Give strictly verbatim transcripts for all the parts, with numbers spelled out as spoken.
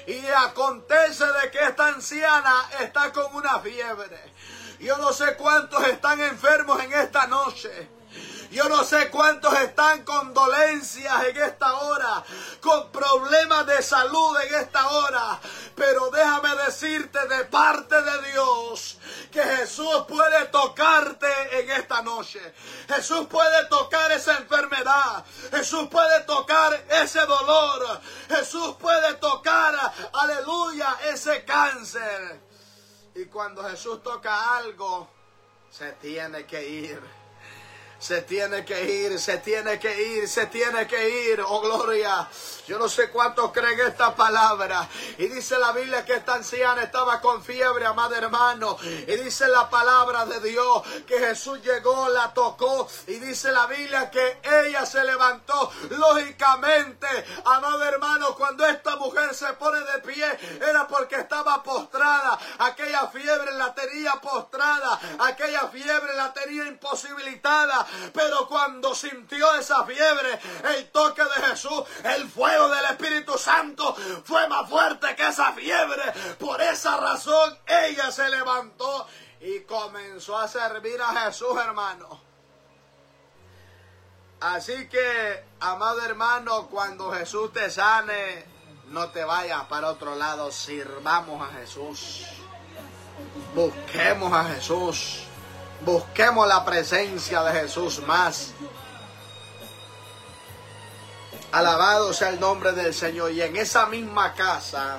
Y acontece de que esta anciana está con una fiebre. Yo no sé cuántos están enfermos en esta noche. Yo no sé cuántos están con dolencias en esta hora, con problemas de salud en esta hora. Pero déjame decirte de parte de Dios que Jesús puede tocarte en esta noche. Jesús puede tocar esa enfermedad. Jesús puede tocar ese dolor. Jesús puede tocar, aleluya, ese cáncer. Y cuando Jesús toca algo, se tiene que ir. Se tiene que ir, se tiene que ir, se tiene que ir. Oh, gloria. Yo no sé cuántos creen esta palabra. Y dice la Biblia que esta anciana estaba con fiebre, amado hermano. Y dice la palabra de Dios que Jesús llegó, la tocó. Y dice la Biblia que ella se levantó. Lógicamente, amado hermano, cuando esta mujer se pone de pie, era porque estaba postrada. Aquella fiebre la tenía postrada. Aquella fiebre la tenía imposibilitada. Pero cuando sintió esa fiebre, el toque de Jesús, el fuego del Espíritu Santo fue más fuerte que esa fiebre. Por esa razón ella se levantó y comenzó a servir a Jesús, hermano. Así que, amado hermano, cuando Jesús te sane, no te vayas para otro lado. Sirvamos a Jesús. Busquemos a Jesús. Busquemos la presencia de Jesús más. Alabado sea el nombre del Señor. Y en esa misma casa,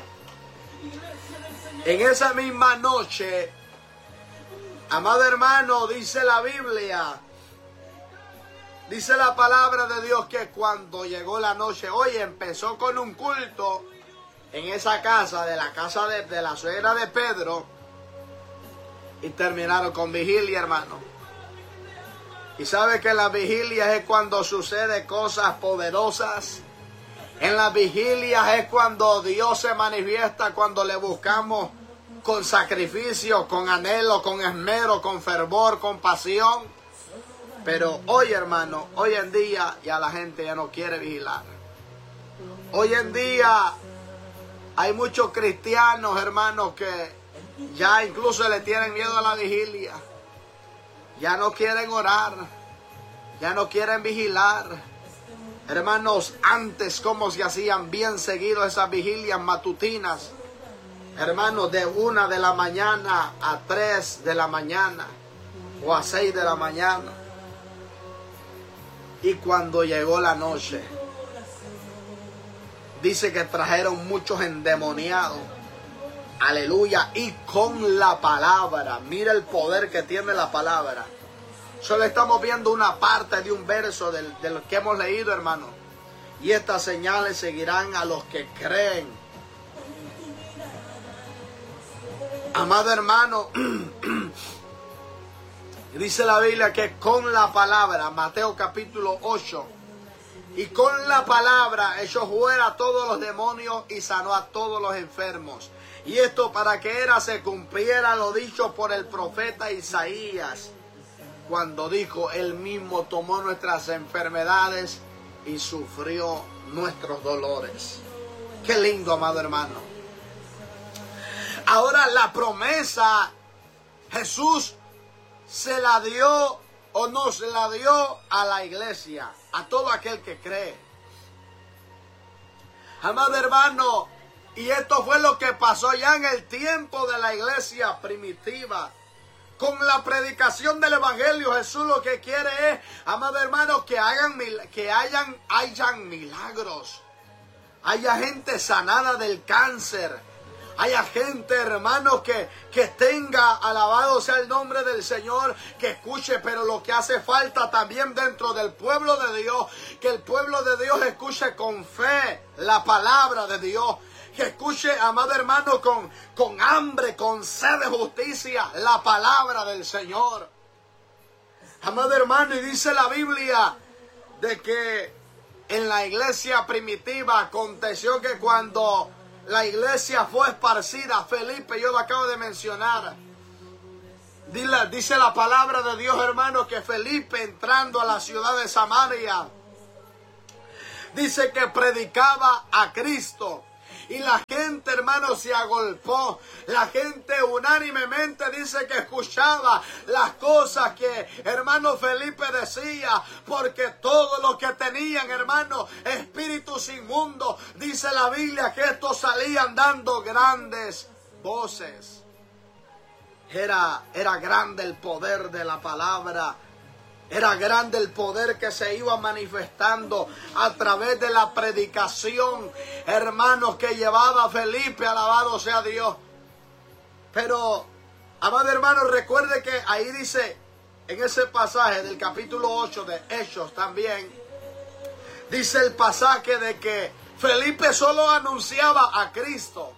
en esa misma noche, amado hermano, dice la Biblia, dice la palabra de Dios que cuando llegó la noche, hoy empezó con un culto en esa casa, de la casa de, de la suegra de Pedro. Y terminaron con vigilia, hermano. Y sabe que en las vigilias es cuando sucede cosas poderosas. En las vigilias es cuando Dios se manifiesta, cuando le buscamos con sacrificio, con anhelo, con esmero, con fervor, con pasión. Pero hoy, hermano, hoy en día ya la gente ya no quiere vigilar. Hoy en día hay muchos cristianos, hermanos, que ya incluso le tienen miedo a la vigilia. Ya no quieren orar. Ya no quieren vigilar. Hermanos, antes como se hacían bien seguido esas vigilias matutinas. Hermanos, de una de la mañana a tres de la mañana. O a seis de la mañana. Y cuando llegó la noche, dice que trajeron muchos endemoniados. Aleluya. Y con la palabra. Mira el poder que tiene la palabra. Solo estamos viendo una parte de un verso del, de lo que hemos leído, hermano. Y estas señales seguirán a los que creen. Amado hermano, dice la Biblia que con la palabra, Mateo capítulo ocho, y con la palabra echó fuera a todos los demonios y sanó a todos los enfermos. Y esto para que era se cumpliera lo dicho por el profeta Isaías, cuando dijo: Él mismo tomó nuestras enfermedades y sufrió nuestros dolores. Qué lindo, amado hermano. Ahora la promesa Jesús se la dio o no se la dio a la iglesia, a todo aquel que cree. Amado hermano, y esto fue lo que pasó ya en el tiempo de la iglesia primitiva. Con la predicación del evangelio, Jesús lo que quiere es, amado hermano, que hagan que hayan, hayan milagros. Haya gente sanada del cáncer. Haya gente, hermano, que, que tenga, alabado sea el nombre del Señor, que escuche. Pero lo que hace falta también dentro del pueblo de Dios, que el pueblo de Dios escuche con fe la palabra de Dios. Que escuche, amado hermano, con, con hambre, con sed de justicia, la palabra del Señor. Amado hermano, y dice la Biblia de que en la iglesia primitiva aconteció que cuando la iglesia fue esparcida, Felipe, yo lo acabo de mencionar, Dile, dice la palabra de Dios, hermano, que Felipe, entrando a la ciudad de Samaria, dice que predicaba a Cristo. Y la gente, hermano, se agolpó. La gente unánimemente dice que escuchaba las cosas que hermano Felipe decía, porque todo lo que tenían, hermano, espíritus inmundos, dice la Biblia que estos salían dando grandes voces. Era, era grande el poder de la palabra. Era grande el poder que se iba manifestando a través de la predicación, hermanos, que llevaba Felipe, alabado sea Dios. Pero, amado hermano, recuerde que ahí dice, en ese pasaje del capítulo ocho de Hechos también, dice el pasaje de que Felipe solo anunciaba a Cristo.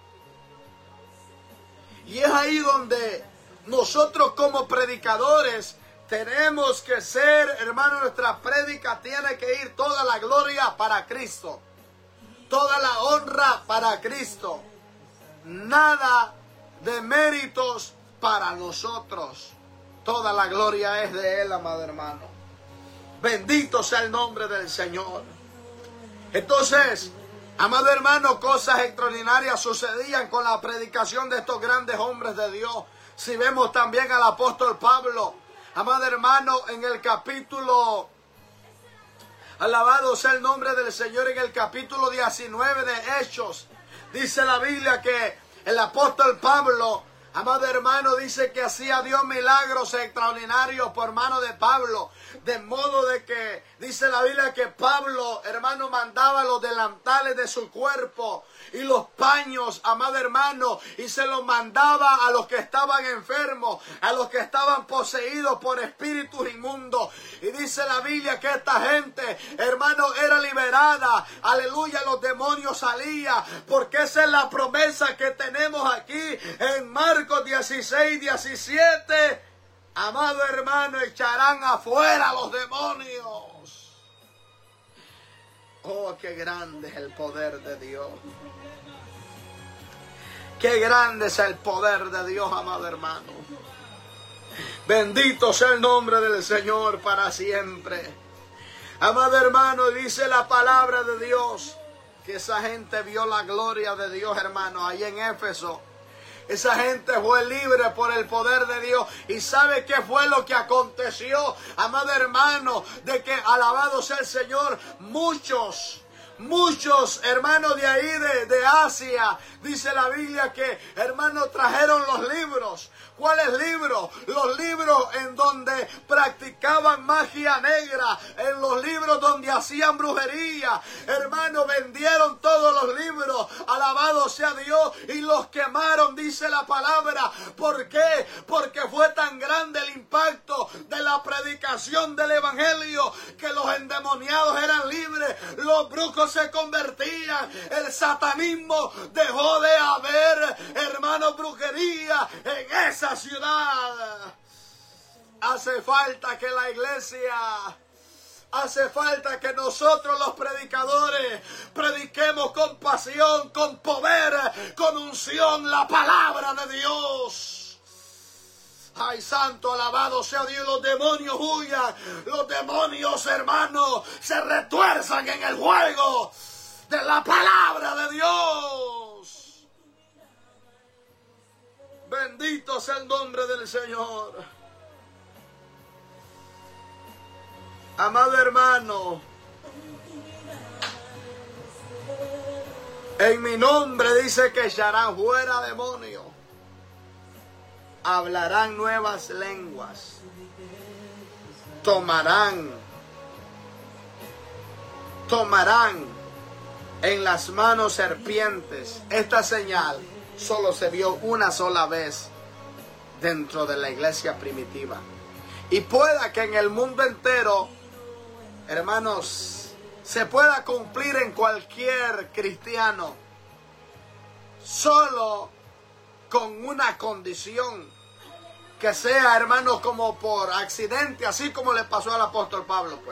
Y es ahí donde nosotros como predicadores tenemos que ser, hermano, nuestra prédica tiene que ir toda la gloria para Cristo. Toda la honra para Cristo. Nada de méritos para nosotros. Toda la gloria es de Él, amado hermano. Bendito sea el nombre del Señor. Entonces, amado hermano, cosas extraordinarias sucedían con la predicación de estos grandes hombres de Dios. Si vemos también al apóstol Pablo, amado hermano, en el capítulo, alabado sea el nombre del Señor, en el capítulo diecinueve de Hechos, dice la Biblia que el apóstol Pablo, amado hermano, dice que hacía Dios milagros extraordinarios por mano de Pablo. De modo de que, dice la Biblia que Pablo, hermano, mandaba los delantales de su cuerpo y los paños, amado hermano, y se los mandaba a los que estaban enfermos, a los que estaban poseídos por espíritus inmundos. Y dice la Biblia que esta gente, hermano, era liberada. Aleluya, los demonios salían, porque esa es la promesa que tenemos aquí en Marcos dieciséis, diecisiete. Amado hermano, echarán afuera los demonios. Oh, qué grande es el poder de Dios. Qué grande es el poder de Dios, amado hermano. Bendito sea el nombre del Señor para siempre. Amado hermano, dice la palabra de Dios que esa gente vio la gloria de Dios, hermano, ahí en Éfeso. Esa gente fue libre por el poder de Dios. ¿Y sabe qué fue lo que aconteció, amado hermano? De que, alabado sea el Señor, muchos, muchos hermanos de ahí, de, de Asia, dice la Biblia que, hermanos, trajeron los libros. ¿Cuáles libros? Los libros en donde practicaban magia negra, en los libros donde hacían brujería. Hermanos, vendieron todos los libros, alabado sea Dios, y los quemaron, dice la palabra. ¿Por qué? Porque fue tan grande el impacto de la predicación del evangelio que los endemoniados eran libres, los brujos se convertían, el satanismo dejó de haber, hermanos, brujería en esa ciudad. Hace falta que la iglesia, hace falta que nosotros los predicadores prediquemos con pasión, con poder, con unción la palabra de Dios. Ay, santo, alabado sea Dios. Los demonios huyan, los demonios, hermanos, se retuerzan en el juego de la palabra de Dios. Bendito sea el nombre del Señor. Amado hermano, en mi nombre dice que echarán fuera demonios, hablarán nuevas lenguas, tomarán, tomarán en las manos serpientes. Esta señal solo se vio una sola vez dentro de la iglesia primitiva. Y pueda que en el mundo entero, hermanos, se pueda cumplir en cualquier cristiano, solo con una condición, que sea, hermanos, como por accidente, así como le pasó al apóstol Pablo, pues.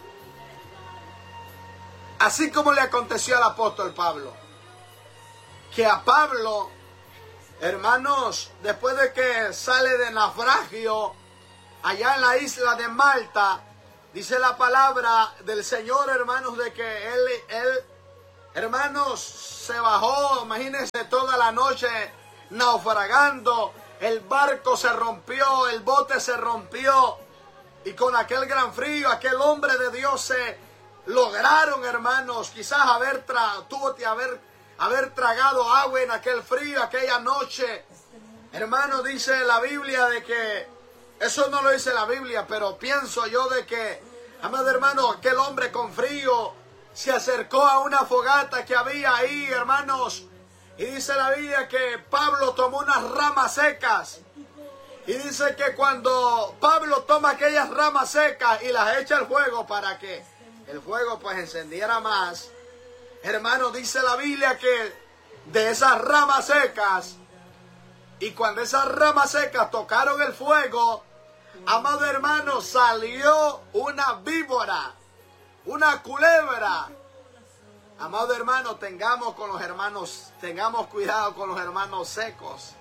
Así como le aconteció al apóstol Pablo. Que a Pablo, hermanos, después de que sale de naufragio allá en la isla de Malta, dice la palabra del Señor, hermanos, de que él, él Hermanos, se bajó, imagínense, toda la noche naufragando. El barco se rompió, el bote se rompió. Y con aquel gran frío, aquel hombre de Dios se lograron, hermanos, quizás haber, tra tuvo que haber, haber tragado agua en aquel frío, aquella noche. Hermano, dice la Biblia de que, eso no lo dice la Biblia, pero pienso yo de que, amado hermano, aquel hombre con frío se acercó a una fogata que había ahí, hermanos. Y dice la Biblia que Pablo tomó unas ramas secas. Y dice que cuando Pablo toma aquellas ramas secas y las echa al fuego para que el fuego pues encendiera más. Hermano, dice la Biblia que de esas ramas secas, y cuando esas ramas secas tocaron el fuego, amado hermano, salió una víbora, una culebra. Amado hermano, tengamos con los hermanos, tengamos cuidado con los hermanos secos.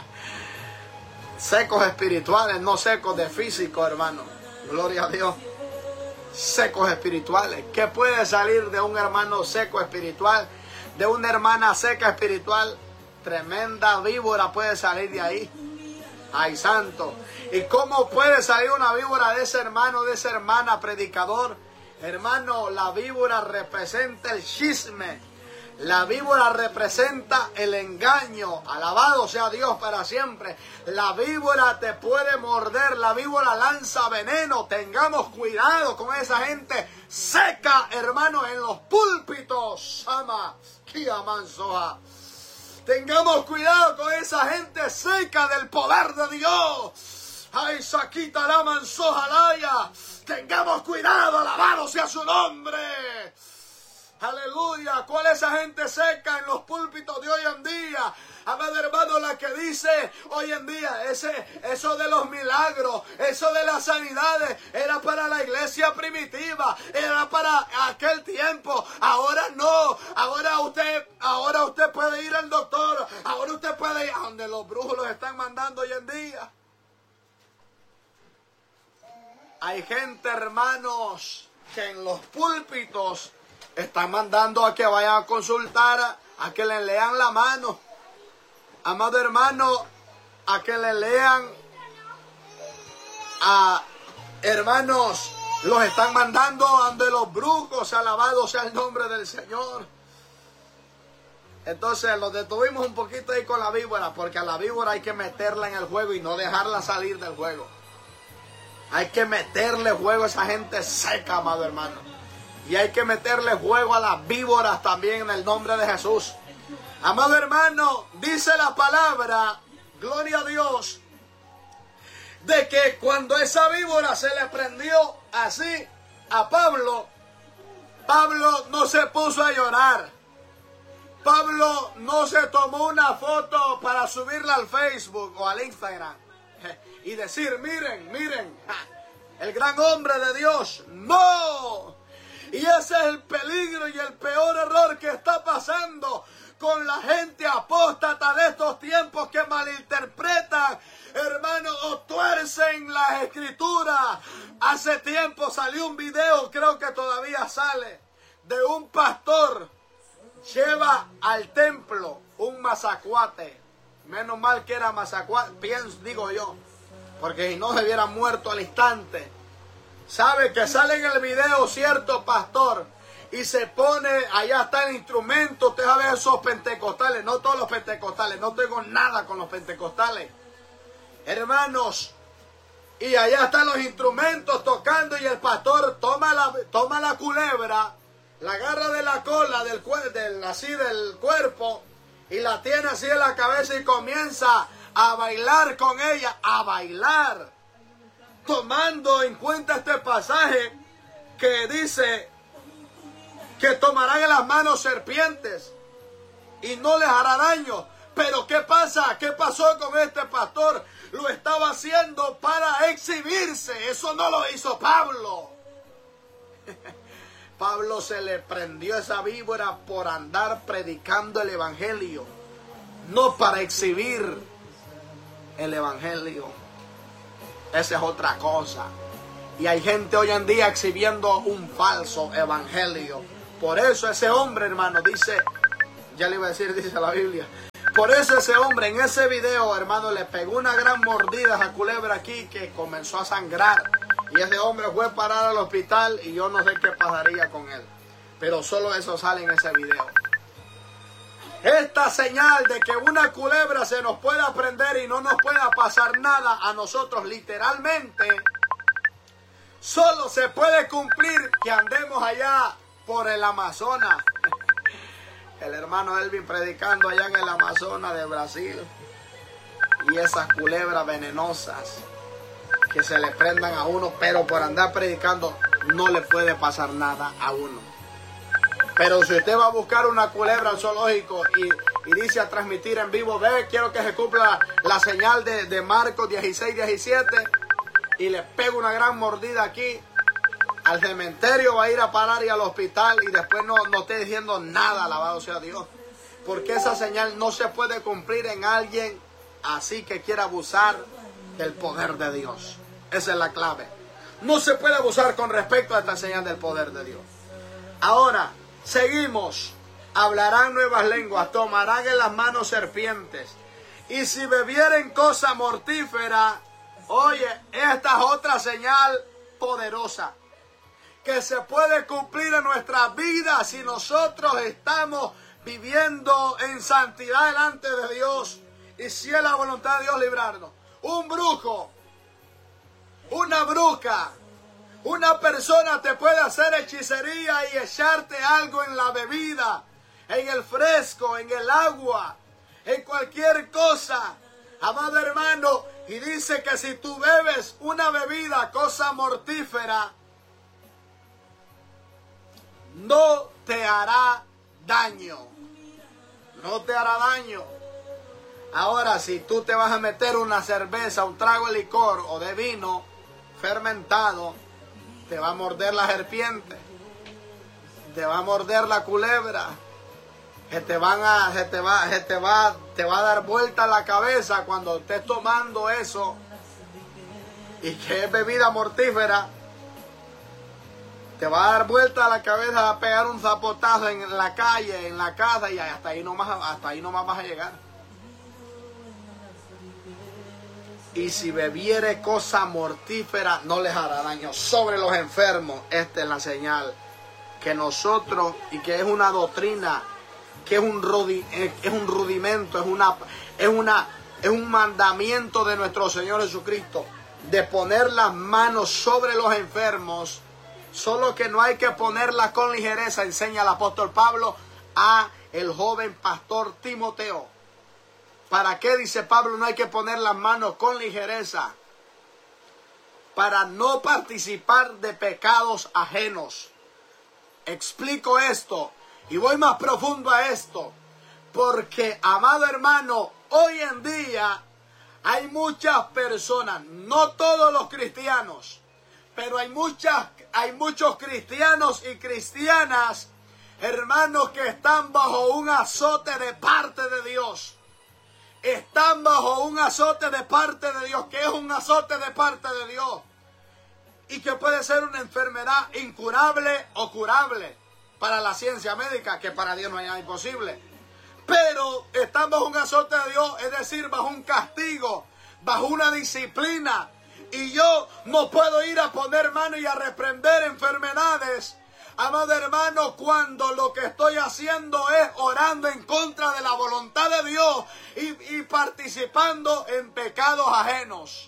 Secos espirituales, no secos de físico, hermano. Gloria a Dios. Secos espirituales. ¿Qué puede salir de un hermano seco espiritual? De una hermana seca espiritual. Tremenda víbora puede salir de ahí. Ay, santo. ¿Y cómo puede salir una víbora de ese hermano, de esa hermana predicador? Hermano, la víbora representa el chisme. La víbora representa el engaño. Alabado sea Dios para siempre. La víbora te puede morder. La víbora lanza veneno. Tengamos cuidado con esa gente seca, hermano, en los púlpitos. Ama, kia mansoja. Tengamos cuidado con esa gente seca del poder de Dios. Ay, saquita la mansoja laya. Tengamos cuidado, alabado sea su nombre. Aleluya. ¿Cuál es esa gente seca en los púlpitos de hoy en día? Amado hermano, la que dice hoy en día, ese, eso de los milagros, eso de las sanidades, era para la iglesia primitiva, era para aquel tiempo. Ahora no, ahora usted, ahora usted puede ir al doctor, ahora usted puede ir a donde los brujos los están mandando hoy en día. Hay gente, hermanos, que en los púlpitos están mandando a que vayan a consultar, a, a que le lean la mano. Amado hermano, a que le lean, a hermanos, los están mandando ante los brujos, alabado sea el nombre del Señor. Entonces los detuvimos un poquito ahí con la víbora, porque a la víbora hay que meterla en el juego y no dejarla salir del juego. Hay que meterle juego a esa gente seca, amado hermano. Y hay que meterle juego a las víboras también en el nombre de Jesús. Amado hermano, dice la palabra, gloria a Dios, de que cuando esa víbora se le prendió así a Pablo, Pablo no se puso a llorar. Pablo no se tomó una foto para subirla al Facebook o al Instagram y decir, miren, miren, el gran hombre de Dios. ¡No! Y ese es el peligro y el peor error que está pasando con la gente apóstata de estos tiempos, que malinterpretan, hermano, o tuercen las escrituras. Hace tiempo salió un video, creo que todavía sale, de un pastor lleva al templo un mazacuate. Menos mal que era mazacuate, pienso, digo yo, porque si no se hubiera muerto al instante. Sabe que sale en el video cierto pastor y se pone, allá está el instrumento. Usted sabe esos pentecostales, no todos los pentecostales, no tengo nada con los pentecostales, hermanos. Y allá están los instrumentos tocando y el pastor toma la, toma la culebra, la agarra de la cola, del, del, así del cuerpo, y la tiene así en la cabeza y comienza a bailar con ella, a bailar, tomando en cuenta este pasaje que dice que tomarán en las manos serpientes y no les hará daño. Pero ¿qué pasa? ¿Qué pasó con este pastor? Lo estaba haciendo para exhibirse. Eso no lo hizo Pablo. Pablo se le prendió esa víbora por andar predicando el evangelio, no para exhibir el evangelio. Esa es otra cosa. Y hay gente hoy en día exhibiendo un falso evangelio, Por eso ese hombre, hermano, dice, ya le iba a decir, dice la Biblia, por eso ese hombre en ese video, hermano, le pegó una gran mordida a la culebra aquí que comenzó a sangrar. Y ese hombre fue a parar al hospital y yo no sé qué pasaría con él. Pero solo eso sale en ese video. Esta señal de que una culebra se nos pueda prender y no nos pueda pasar nada a nosotros literalmente, solo se puede cumplir que andemos allá por el Amazonas. El hermano Elvin predicando allá en el Amazonas de Brasil. Y esas culebras venenosas que se le prendan a uno, pero por andar predicando no le puede pasar nada a uno. Pero si usted va a buscar una culebra al zoológico y, y dice a transmitir en vivo, ve, quiero que se cumpla la señal de, de Marcos dieciséis diecisiete, y le pega una gran mordida aquí, al cementerio va a ir a parar y al hospital y después no, no esté diciendo nada, alabado sea Dios. Porque esa señal no se puede cumplir en alguien así que quiera abusar del poder de Dios. Esa es la clave. No se puede abusar con respecto a esta señal del poder de Dios. Ahora, seguimos. Hablarán nuevas lenguas, tomarán en las manos serpientes. Y si bebieren cosa mortífera, oye, esta es otra señal poderosa que se puede cumplir en nuestra vida si nosotros estamos viviendo en santidad delante de Dios y si es la voluntad de Dios librarnos. Un brujo, una bruja, una persona te puede hacer hechicería y echarte algo en la bebida, en el fresco, en el agua, en cualquier cosa, amado hermano, y dice que si tú bebes una bebida, cosa mortífera, no te hará daño. No te hará daño. Ahora, si tú te vas a meter una cerveza, un trago de licor o de vino fermentado, te va a morder la serpiente, te va a morder la culebra, que te van a, se te va, se te va, te va a dar vuelta la cabeza cuando estés tomando eso y que es bebida mortífera. Te va a dar vuelta a la cabeza, a pegar un zapotazo en la calle, en la casa, y hasta ahí nomás, hasta ahí nomás vas a llegar. Y si bebiere cosa mortífera, no les hará daño. Sobre los enfermos, esta es la señal que nosotros, y que es una doctrina, que es un, rudi, es un rudimento, es, una, es, una, es un mandamiento de nuestro Señor Jesucristo, de poner las manos sobre los enfermos. Solo que no hay que ponerla con ligereza, enseña el apóstol Pablo a el joven pastor Timoteo. ¿Para qué, dice Pablo, no hay que poner las manos con ligereza? Para no participar de pecados ajenos. Explico esto y voy más profundo a esto. Porque, amado hermano, hoy en día hay muchas personas, no todos los cristianos, pero hay muchas, hay muchos cristianos y cristianas, hermanos, que están bajo un azote de parte de Dios. Están bajo un azote de parte de Dios. ¿Qué es un azote de parte de Dios? Y que puede ser una enfermedad incurable o curable para la ciencia médica, que para Dios no hay nada imposible. Pero están bajo un azote de Dios, es decir, bajo un castigo, bajo una disciplina. Y yo no puedo ir a poner mano y a reprender enfermedades, amado hermano, cuando lo que estoy haciendo es orando en contra de la voluntad de Dios y, y participando en pecados ajenos.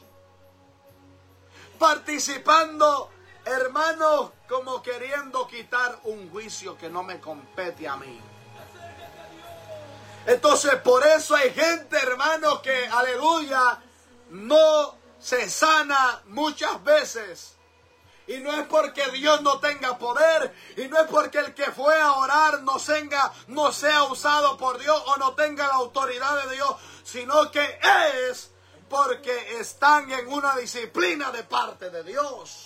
Participando, hermanos, como queriendo quitar un juicio que no me compete a mí. Entonces, por eso hay gente, hermanos, que, aleluya, no se sana muchas veces. Y no es porque Dios no tenga poder, y no es porque el que fue a orar no, tenga, no sea usado por Dios o no tenga la autoridad de Dios, sino que es porque están en una disciplina de parte de Dios.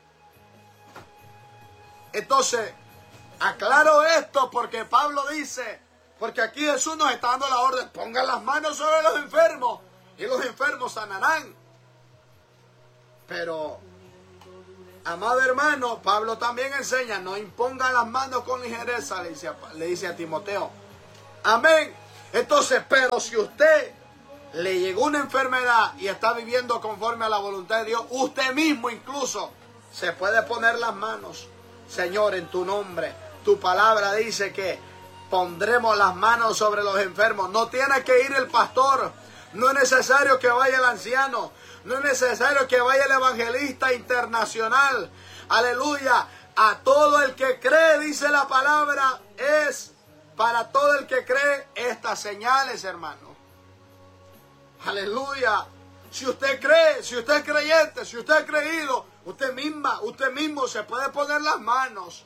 Entonces, aclaro esto porque Pablo dice, porque aquí Jesús nos está dando la orden, pongan las manos sobre los enfermos y los enfermos sanarán. Pero Amado hermano, Pablo también enseña, no imponga las manos con ligereza, le dice, a, le dice a Timoteo. Amén. Entonces, pero si usted le llegó una enfermedad y está viviendo conforme a la voluntad de Dios, usted mismo incluso se puede poner las manos. Señor, en tu nombre, tu palabra dice que pondremos las manos sobre los enfermos. No tiene que ir el pastor, no es necesario que vaya el anciano, no es necesario que vaya el evangelista internacional. Aleluya. A todo el que cree, dice la palabra, es para todo el que cree estas señales, hermano. Aleluya. Si usted cree, si usted es creyente, si usted ha creído, usted misma, usted mismo se puede poner las manos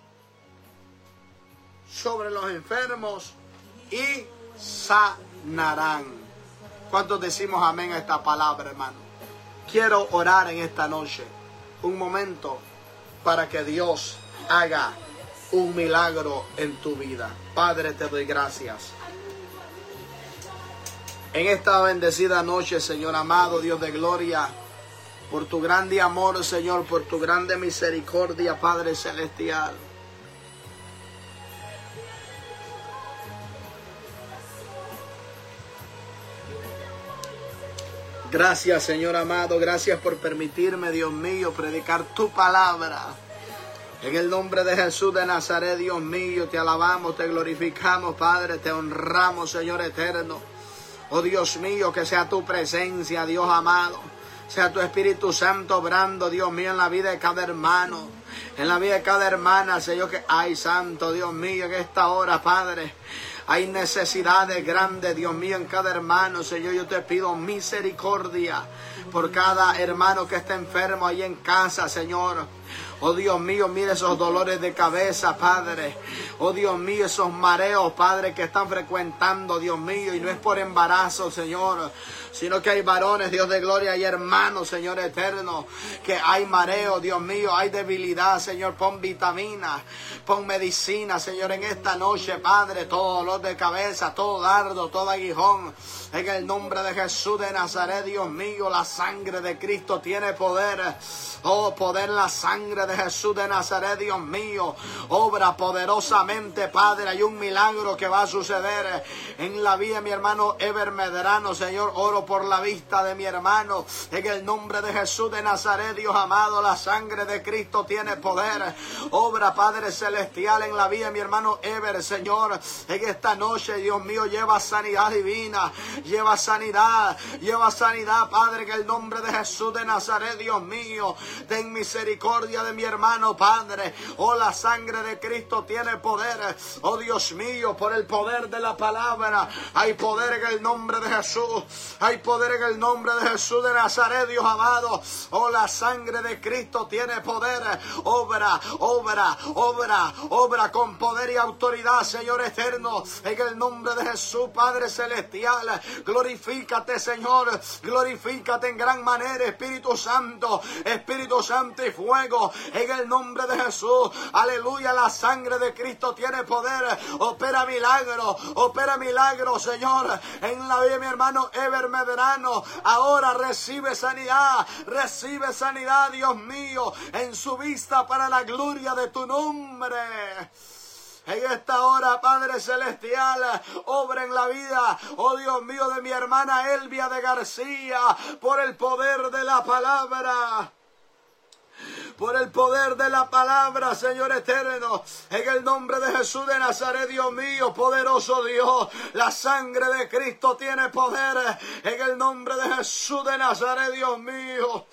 sobre los enfermos y sanarán. ¿Cuántos decimos amén a esta palabra, hermano? Quiero orar en esta noche, un momento, para que Dios haga un milagro en tu vida. Padre, te doy gracias. En esta bendecida noche, Señor amado, Dios de gloria, por tu grande amor, Señor, por tu grande misericordia, Padre celestial. Gracias, Señor amado, gracias por permitirme, Dios mío, predicar tu palabra. En el nombre de Jesús de Nazaret, Dios mío, te alabamos, te glorificamos, Padre, te honramos, Señor eterno. Oh Dios mío, que sea tu presencia, Dios amado, sea tu Espíritu Santo obrando, Dios mío, en la vida de cada hermano, en la vida de cada hermana, Señor, que hay santo, Dios mío, en esta hora, Padre. Hay necesidades grandes, Dios mío, en cada hermano. Señor, yo te pido misericordia por cada hermano que está enfermo ahí en casa, Señor. Oh Dios mío, mire esos dolores de cabeza, Padre. Oh Dios mío, esos mareos, Padre, que están frecuentando, Dios mío. Y no es por embarazo, Señor, sino que hay varones, Dios de gloria, y hermanos, Señor eterno, que hay mareo, Dios mío, hay debilidad, Señor. Pon vitamina, pon medicina, Señor, en esta noche, Padre. Todo dolor de cabeza, todo dardo, todo aguijón, en el nombre de Jesús de Nazaret, Dios mío, la sangre de Cristo tiene poder. Oh, poder la sangre de Jesús de Nazaret, Dios mío. Obra poderosamente, Padre. Hay un milagro que va a suceder en la vida de mi hermano Eber Medrano, Señor. Oro por la vista de mi hermano. En el nombre de Jesús de Nazaret, Dios amado, la sangre de Cristo tiene poder. Obra, Padre celestial, en la vida de mi hermano Eber, Señor. En esta noche, Dios mío, lleva sanidad divina. Lleva sanidad. Lleva sanidad, Padre, en el nombre de Jesús de Nazaret, Dios mío. Ten misericordia de mi hermano, Padre. Oh, la sangre de Cristo tiene poder. Oh, Dios mío, por el poder de la palabra. Hay poder en el nombre de Jesús. Hay poder en el nombre de Jesús de Nazaret, Dios amado. Oh, la sangre de Cristo tiene poder. Obra, obra, obra, obra con poder y autoridad, Señor eterno. En el nombre de Jesús, Padre celestial. Glorifícate, Señor. Glorifícate en gran manera, Espíritu Santo. Espíritu Santo y fuego, en el nombre de Jesús. Aleluya, la sangre de Cristo tiene poder. Opera milagro, opera milagro, Señor, en la vida de mi hermano Eber Medrano. Ahora recibe sanidad, recibe sanidad, Dios mío, en su vista para la gloria de tu nombre. En esta hora, Padre celestial, obra en la vida, oh Dios mío, de mi hermana Elvia de García, por el poder de la palabra. Por el poder de la palabra, Señor eterno, en el nombre de Jesús de Nazaret, Dios mío, poderoso Dios, la sangre de Cristo tiene poder, en el nombre de Jesús de Nazaret, Dios mío.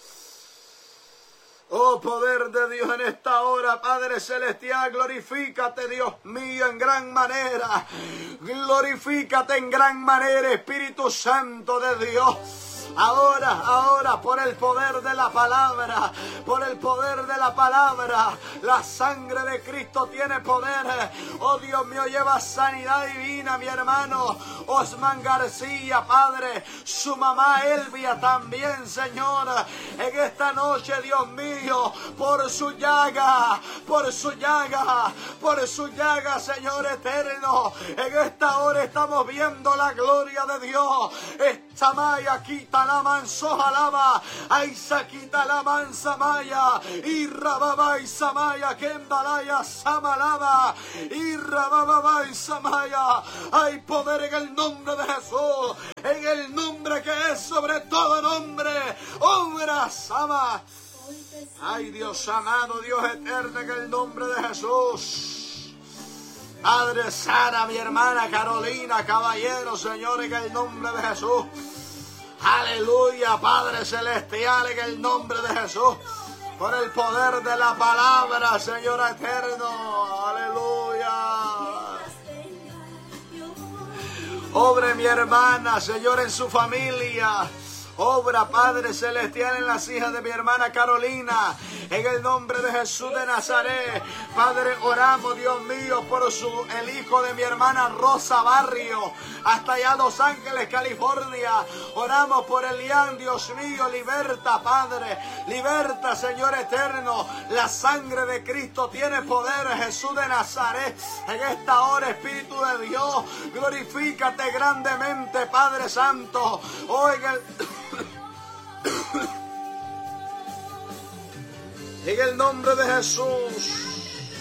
Oh, poder de Dios en esta hora, Padre celestial, glorifícate, Dios mío, en gran manera. Glorifícate en gran manera, Espíritu Santo de Dios. Ahora, ahora, por el poder de la palabra, por el poder de la palabra, la sangre de Cristo tiene poder. Oh Dios mío, lleva sanidad divina, mi hermano Osman García, Padre, su mamá Elvia también, Señor, en esta noche, Dios mío, por su llaga, por su llaga, por su llaga, Señor eterno, en esta hora estamos viendo la gloria de Dios. Esta maya quita la manso jalaba, ay saquita la mansa maya, y rababa y samaya, kembalaya samalaba, y rababa y samaya. Hay poder en el nombre de Jesús, en el nombre que es sobre todo nombre. Obra sama. Ay Dios amado, Dios eterno, en el nombre de Jesús. Padre, sana mi hermana Carolina, caballero, Señor, en el nombre de Jesús. Aleluya, Padre celestial, en el nombre de Jesús. Por el poder de la palabra, Señor eterno. Aleluya. Obre mi hermana, Señor, en su familia. Obra, Padre celestial, en las hijas de mi hermana Carolina, en el nombre de Jesús de Nazaret. Padre, oramos, Dios mío, por su, el hijo de mi hermana Rosa Barrio, hasta allá Los Ángeles, California. Oramos por Elian, Dios mío, liberta, Padre, liberta, Señor eterno. La sangre de Cristo tiene poder, Jesús de Nazaret. En esta hora, Espíritu de Dios, glorifícate grandemente, Padre Santo. Oiga, en el nombre de Jesús.